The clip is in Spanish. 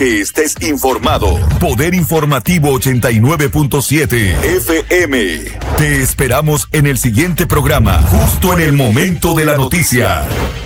Que estés informado. Poder Informativo 89.7 FM. Te esperamos en el siguiente programa, justo en el momento de la noticia.